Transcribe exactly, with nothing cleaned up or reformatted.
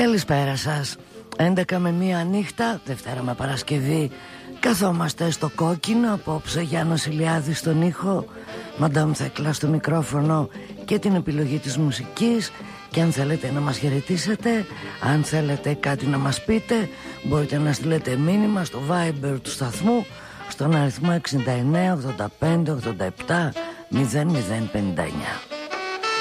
Καλησπέρα σας. έντεκα με μία νύχτα, Δευτέρα με Παρασκευή. Καθόμαστε στο κόκκινο. Απόψε Γιάννος Ηλιάδης στον ήχο, Μαντάμ Θέκλα στο μικρόφωνο και την επιλογή της μουσικής. Και αν θέλετε να μας χαιρετήσετε, αν θέλετε κάτι να μας πείτε, μπορείτε να στείλετε μήνυμα στο Viber του σταθμού στον αριθμό εξήντα εννέα ογδόντα πέντε ογδόντα επτά μηδέν μηδέν πενήντα εννέα.